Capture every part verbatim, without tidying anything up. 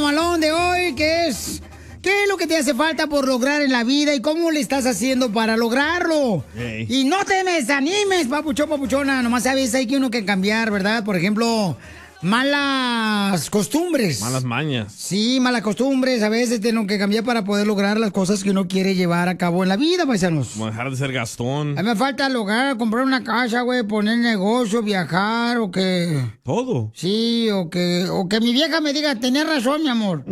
mamalón de hoy, que es... ¿Qué es lo que te hace falta por lograr en la vida y cómo le estás haciendo para lograrlo? Hey. Y no te desanimes, papuchón, papuchona. Nomás sabes, hay que uno que cambiar, ¿verdad? Por ejemplo, malas costumbres. Malas mañas. Sí, malas costumbres. A veces tengo que cambiar para poder lograr las cosas que uno quiere llevar a cabo en la vida, paisanos. Como dejar de ser Gastón. A mí me falta lograr, comprar una casa, güey, poner negocio, viajar o que... Todo. Sí, o que, o que mi vieja me diga, tenés razón, mi amor.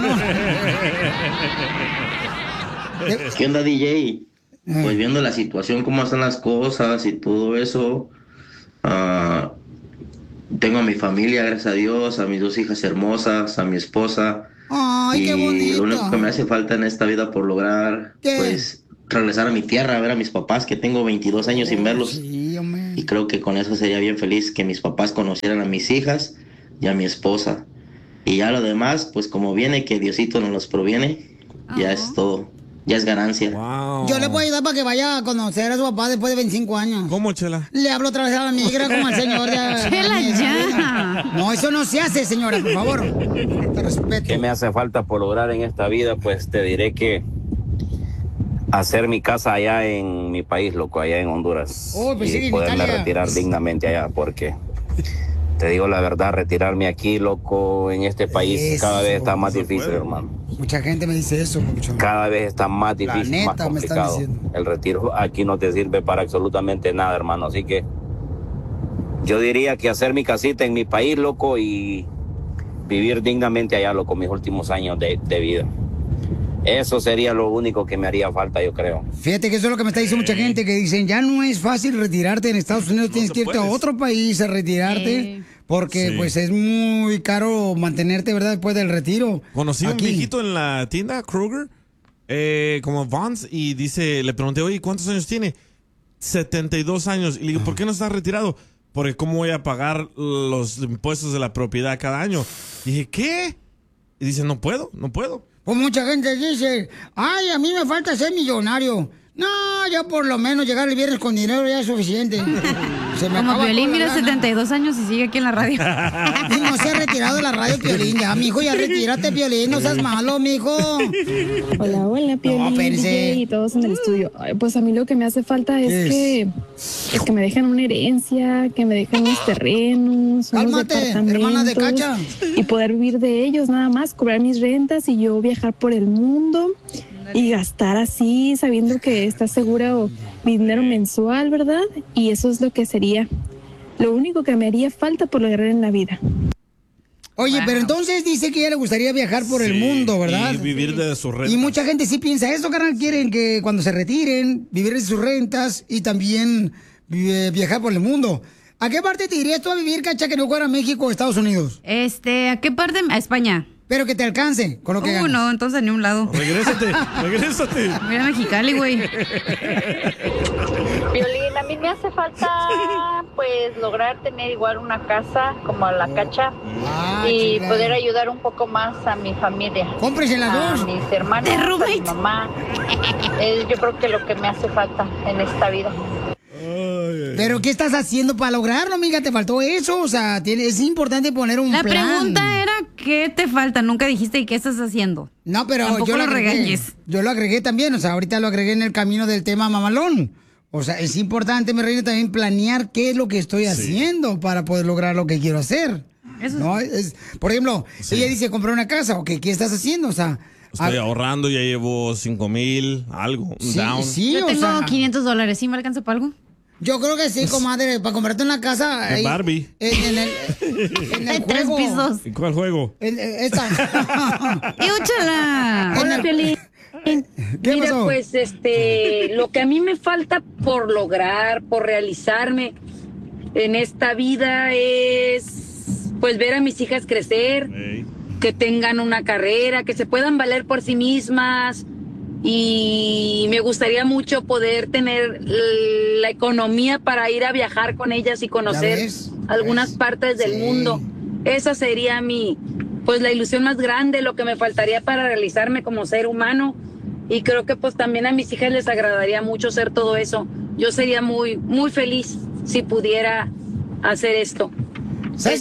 ¿Qué onda, D J? Pues viendo la situación, cómo están las cosas y todo eso, uh, tengo a mi familia, gracias a Dios, a mis dos hijas hermosas, a mi esposa. Ay, y qué bonito. lo único que me hace falta en esta vida por lograr, ¿Qué? pues, regresar a mi tierra, a ver a mis papás, que tengo veintidós años sin verlos. Sí, hombre. Y creo que con eso sería bien feliz que mis papás conocieran a mis hijas y a mi esposa. Y ya lo demás, pues como viene, que Diosito nos los proviene, ya Ajá. es todo. Ya es ganancia. Wow. Yo le puedo ayudar para que vaya a conocer a su papá después de veinticinco años. ¿Cómo, Chela? Le hablo otra vez a la migra como al señor. Ya, Chela, ya. No, eso no se hace, señora, por favor. Te respeto. ¿Qué me hace falta por lograr en esta vida? Pues te diré que hacer mi casa allá en mi país, loco, allá en Honduras. Oh, pues sí, y en poderme Italia. retirar dignamente allá, porque te digo la verdad, retirarme aquí, loco, en este país Eso, cada vez está más no se difícil, puede. hermano. Mucha gente me dice eso, papuchón. Cada vez está más La difícil, neta, más me están complicado. diciendo. El retiro aquí no te sirve para absolutamente nada, hermano. Así que yo diría que hacer mi casita en mi país, loco, y vivir dignamente allá, loco, mis últimos años de, de vida. Eso sería lo único que me haría falta, yo creo. Fíjate que eso es lo que me está diciendo mucha gente, que dicen, ya no es fácil retirarte en Estados Unidos, No tienes se que irte puede. a otro país a retirarte, Sí. porque Sí. pues es muy caro mantenerte, ¿verdad?, después del retiro. Conocí a un Aquí. viejito en la tienda, Kroger, eh, como Vons, y dice, le pregunté, oye, ¿cuántos años tiene? setenta y dos años. Y le digo, ¿por qué no estás retirado? Porque ¿cómo voy a pagar los impuestos de la propiedad cada año? Y dije, ¿qué? Y dice, no puedo, no puedo. Pues mucha gente dice, ay, a mí me falta ser millonario. No, ya por lo menos llegar el viernes con dinero ya es suficiente. Se me Como acaba Piolín, toda la mira, lana. setenta y dos años y sigue aquí en la radio. Y no se ha retirado de la radio, Piolín. Ya, mijo, ya retírate, Piolín. No seas malo, mijo. Hola, hola, Piolín, espérense. D J y todos en el estudio. Ay, pues a mí lo que me hace falta es ¿Qué es? que es que me dejen una herencia, que me dejen unos terrenos, unos Cálmate, hermana de departamentos Cacha. y poder vivir de ellos nada más, cobrar mis rentas y yo viajar por el mundo y gastar así, sabiendo que está seguro mi dinero mensual, ¿verdad? Y eso es lo que sería lo único que me haría falta por lograr en la vida. Oye, Wow. pero entonces dice que a ella le gustaría viajar por el Sí, mundo, ¿verdad? Y vivir de sus rentas. Y mucha gente sí piensa eso, carnal. Quieren que cuando se retiren, vivir de sus rentas y también eh, viajar por el mundo. ¿A qué parte te irías tú a vivir, Cacha, que no fuera México o Estados Unidos? Este, ¿a qué parte? A España. Pero que te alcance con lo que Uh, ganas. no, entonces ni un lado. Regrésate, regrésate. Mira Mexicali, güey. Violín, a mí me hace falta pues lograr tener igual una casa como la Cacha Ah, y chulada. poder ayudar un poco más a mi familia, Cómprese las a dos. mis hermanos, De a mi roommate. mamá. Es yo creo que lo que me hace falta en esta vida. Pero ¿qué estás haciendo para lograrlo, amiga? ¿Te faltó eso? O sea, tiene- es importante poner un La plan. pregunta era, ¿qué te falta? Nunca dijiste, ¿y qué estás haciendo? No, pero Tampoco yo lo lo agregué. regañes. Yo lo agregué también, o sea, ahorita lo agregué en el camino del tema mamalón. O sea, es importante, mi reina, también planear qué es lo que estoy haciendo para poder lograr lo que quiero hacer. Eso ¿No? Es, por ejemplo, Sí. ella dice comprar una casa, ok, ¿qué estás haciendo? O sea, Estoy a- ahorrando, ya llevo cinco mil, algo, un sí, down. sí, Yo o tengo sea, quinientos dólares, ¿sí me alcanza para algo? yo creo que sí, comadre, para comprarte una casa. De ahí, Barbie. En, en el, en el De tres juego. pisos. ¿Y cuál juego? En- en- esta. ¡Y úchala! En Hola, el- Piolín. ¿Qué Mira, pasó? pues, este, lo que a mí me falta por lograr, por realizarme en esta vida es, pues, ver a mis hijas crecer, Ey. que tengan una carrera, que se puedan valer por sí mismas. Y me gustaría mucho poder tener la economía para ir a viajar con ellas y conocer ves? algunas ¿Ves? partes del Sí. mundo. Esa sería mi, pues la ilusión más grande, lo que me faltaría para realizarme como ser humano. Y creo que pues también a mis hijas les agradaría mucho ser todo eso. Yo sería muy, muy feliz si pudiera hacer esto. ¿Sabes? Eso es lo-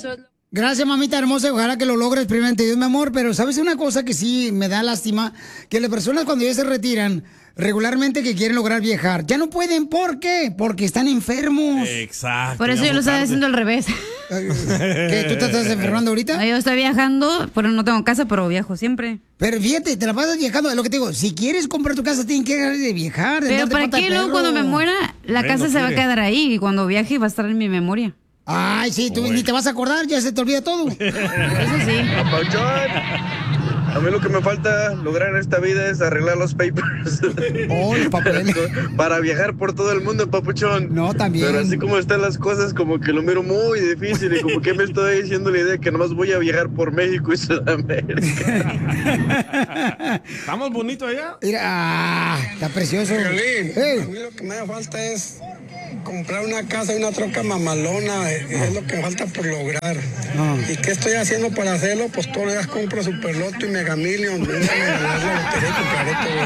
Gracias, mamita hermosa. Ojalá que lo logres primeramente, Dios, mi amor. Pero ¿sabes una cosa que sí me da lástima? Que las personas cuando ya se retiran, regularmente que quieren lograr viajar, ya no pueden. ¿Por qué? Porque están enfermos. Exacto. Por eso yo lo estaba haciendo al revés. ¿Qué? ¿Tú te estás enfermando ahorita? No, yo estoy viajando, pero no tengo casa, pero viajo siempre. Pero fíjate, te la pasas viajando. Es lo que te digo, si quieres comprar tu casa, tienes que dejar de viajar. De Pero darte ¿para pata de qué luego perro. cuando me muera, la Ven, casa no se va a quiere. quedar ahí y cuando viaje va a estar en mi memoria? Ay, sí, tú ni te vas a acordar, ya se te olvida todo. Eso sí. Papuchón, a mí lo que me falta lograr en esta vida es arreglar los papers. Oh, los papeles. Para viajar por todo el mundo, papuchón. No, también. Pero así como están las cosas, como que lo miro muy difícil y como que me estoy diciendo la idea que nomás voy a viajar por México y Sudamérica. ¿Estamos bonitos allá? Mira, ah, está precioso. Violín, Hey. a mí lo que me hace falta es comprar una casa y una troca mamalona, eh, es lo que me falta por lograr. Ah. ¿Y qué estoy haciendo para hacerlo? Pues todos los días compro Superloto y Mega Million, me ganar la lotería y compraré todo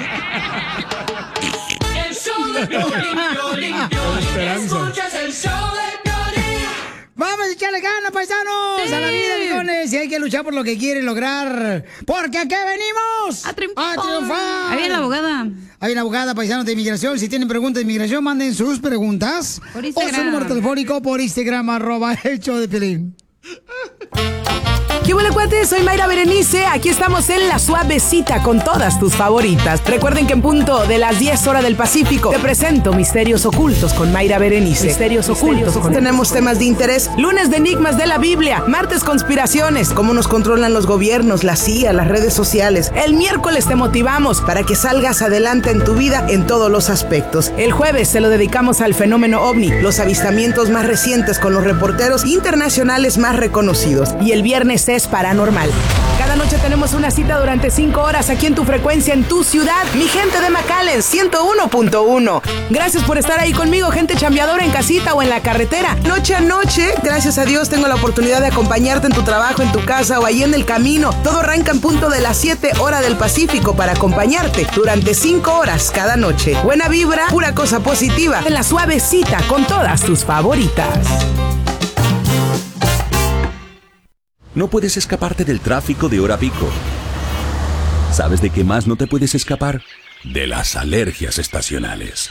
eso. El show de Piolín, Piolín, Piolín. Escuchas el show de Piolín. Vamos a echarle ganas, paisanos, Sí. a la vida, millones. Y hay que luchar por lo que quieren lograr. Porque aquí venimos A triunfar. a triunfar. Ahí viene la abogada. Hay una abogada, paisanos de inmigración. Si tienen preguntas de inmigración, manden sus preguntas. Por O Instagram. su número telefónico por Instagram, arroba el show de Piolín. ¿Qué huele, cuates? Soy Mayra Berenice. Aquí estamos en La Suavecita con todas tus favoritas. Recuerden que en punto de las diez horas del Pacífico te presento Misterios Ocultos con Mayra Berenice. Misterios, Misterios Ocultos. Tenemos temas de interés. Lunes de Enigmas de la Biblia. Martes Conspiraciones. Cómo nos controlan los gobiernos, la C I A, las redes sociales. El miércoles te motivamos para que salgas adelante en tu vida en todos los aspectos. El jueves se lo dedicamos al fenómeno OVNI. Los avistamientos más recientes con los reporteros internacionales más reconocidos. Y el viernes es paranormal. Cada noche tenemos una cita durante cinco horas aquí en tu frecuencia, en tu ciudad. Mi gente de McAllen, ciento uno punto uno. Gracias por estar ahí conmigo, gente chambeadora en casita o en la carretera. Noche a noche, gracias a Dios, tengo la oportunidad de acompañarte en tu trabajo, en tu casa o ahí en el camino. Todo arranca en punto de las siete horas del Pacífico para acompañarte durante cinco horas cada noche. Buena vibra, pura cosa positiva. En La Suavecita con todas tus favoritas. No puedes escaparte del tráfico de hora pico. ¿Sabes de qué más no te puedes escapar? De las alergias estacionales.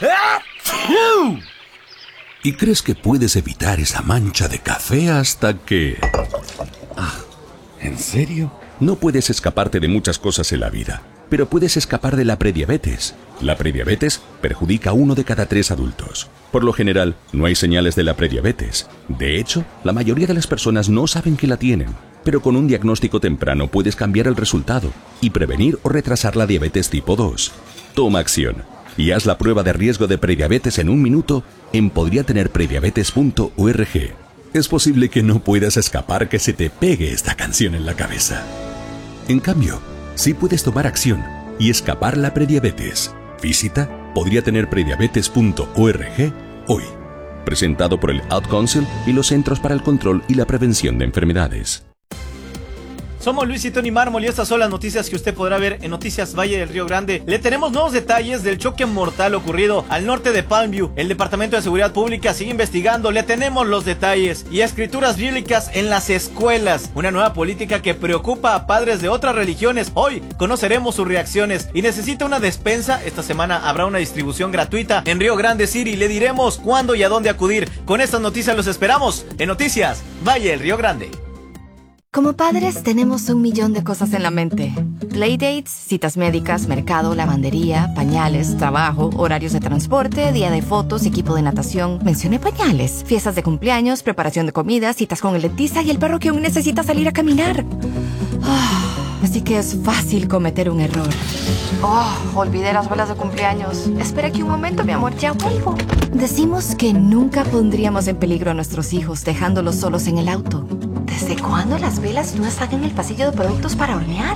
Y crees que puedes evitar esa mancha de café hasta que... Ah, ¿en serio? No puedes escaparte de muchas cosas en la vida, pero puedes escapar de la prediabetes. La prediabetes perjudica a uno de cada tres adultos. Por lo general, no hay señales de la prediabetes. De hecho, la mayoría de las personas no saben que la tienen. Pero con un diagnóstico temprano puedes cambiar el resultado y prevenir o retrasar la diabetes tipo dos. Toma acción y haz la prueba de riesgo de prediabetes en un minuto en podría tener prediabetes punto org. Es posible que no puedas escapar que se te pegue esta canción en la cabeza. En cambio, sí puedes tomar acción y escapar la prediabetes. Visita podría tener prediabetes punto org hoy. Presentado por el Ad Council y los Centros para el Control y la Prevención de Enfermedades. Somos Luis y Tony Mármol y estas son las noticias que usted podrá ver en Noticias Valle del Río Grande. Le tenemos nuevos detalles del choque mortal ocurrido al norte de Palmview. El Departamento de Seguridad Pública sigue investigando, le tenemos los detalles. Y escrituras bíblicas en las escuelas. Una nueva política que preocupa a padres de otras religiones. Hoy conoceremos sus reacciones. Y necesita una despensa. Esta semana habrá una distribución gratuita en Río Grande City. Le diremos cuándo y a dónde acudir. Con estas noticias los esperamos en Noticias Valle del Río Grande. Como padres tenemos un millón de cosas en la mente. Playdates, citas médicas, mercado, lavandería, pañales, trabajo, horarios de transporte, día de fotos, equipo de natación. Mencioné pañales. Fiestas de cumpleaños, preparación de comida, citas con el dentista y el perro que aún necesita salir a caminar. Oh, así que es fácil cometer un error. Oh, olvidé las velas de cumpleaños. Espera aquí un momento, mi amor, ya vuelvo. Decimos que nunca pondríamos en peligro a nuestros hijos dejándolos solos en el auto. ¿Desde cuándo las velas no están en el pasillo de productos para hornear?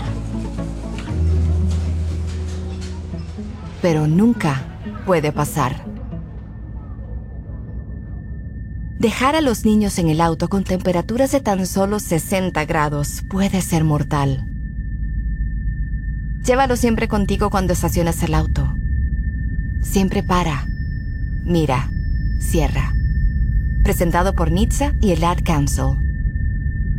Pero nunca puede pasar. Dejar a los niños en el auto con temperaturas de tan solo sesenta grados puede ser mortal. Llévalo siempre contigo cuando estaciones el auto. Siempre para, mira, cierra. Presentado por N H T S A y el Ad Council.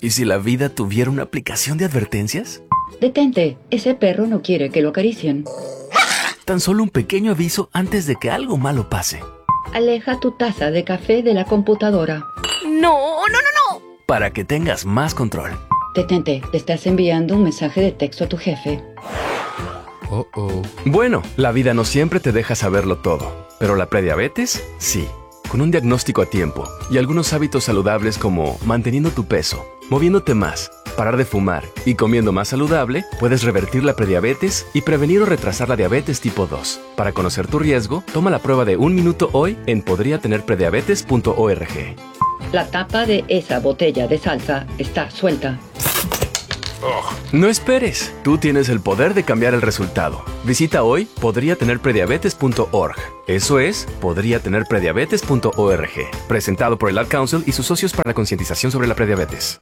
¿Y si la vida tuviera una aplicación de advertencias? Detente, ese perro no quiere que lo acaricien. Tan solo un pequeño aviso antes de que algo malo pase. Aleja tu taza de café de la computadora. No, no, no, no. Para que tengas más control. Detente, le estás enviando un mensaje de texto a tu jefe. Oh, oh. Bueno, la vida no siempre te deja saberlo todo, pero la prediabetes, sí. Con un diagnóstico a tiempo y algunos hábitos saludables como manteniendo tu peso, moviéndote más, parar de fumar y comiendo más saludable, puedes revertir la prediabetes y prevenir o retrasar la diabetes tipo dos. Para conocer tu riesgo, toma la prueba de un minuto hoy en podría tener prediabetes punto org. La tapa de esa botella de salsa está suelta. No esperes, tú tienes el poder de cambiar el resultado. Visita hoy podría tener prediabetes punto org. Eso es, podría tener prediabetes punto org. Presentado por el Ad Council y sus socios para la concientización sobre la prediabetes.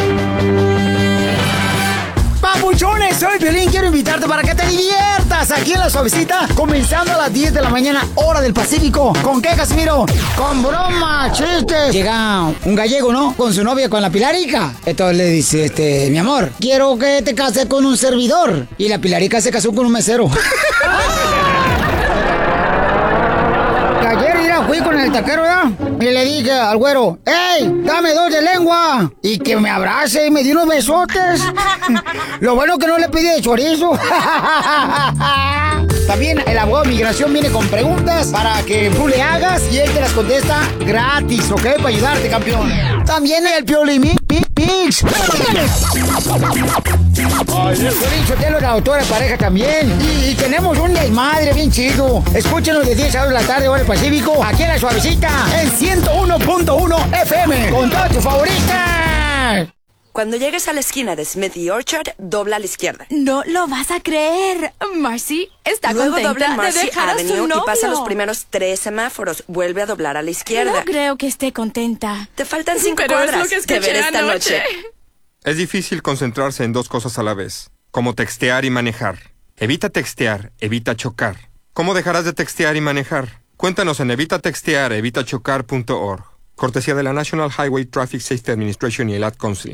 Papuchones, soy Piolín, quiero invitarte para que te diviertas aquí en La Suavecita, comenzando a las diez de la mañana, hora del Pacífico. ¿Con qué, Casimiro? Con bromas, chistes. Llega un gallego, ¿no? Con su novia, con la Pilarica. Entonces le dice, este, mi amor, quiero que te cases con un servidor. Y la Pilarica se casó con un mesero. Ayer, mira, fui con el taquero, ¿verdad? Y le dije al güero, ¡ey, dame dos de lengua! Y que me abrace y me dio unos besotes. Lo bueno que no le pedí de chorizo. También el abogado de migración viene con preguntas para que tú le hagas y él te las contesta gratis, ¿ok? Para ayudarte, campeón. También el Piolín Mix. Piolín Sotelo, la autora de pareja también. Y, y tenemos un desmadre bien chido. Escúchenos de diez a dos de la tarde, hora del Pacífico, aquí en La Suavecita, en ciento uno punto uno F M, con todas tus favoritas. Cuando llegues a la esquina de Smith y Orchard, dobla a la izquierda. No lo vas a creer. Marcy está Luego contenta dobla en Marcy de dejar a su Avenue novio. y pasa los primeros tres semáforos. Vuelve a doblar a la izquierda. No creo que esté contenta. Te faltan cinco Pero cuadras. es lo que escuché Te veré esta anoche. noche. Es difícil concentrarse en dos cosas a la vez, como textear y manejar. Evita textear, evita chocar. ¿Cómo dejarás de textear y manejar? Cuéntanos en evita textear, evita chocar punto org. Cortesía de la National Highway Traffic Safety Administration y el Ad Council.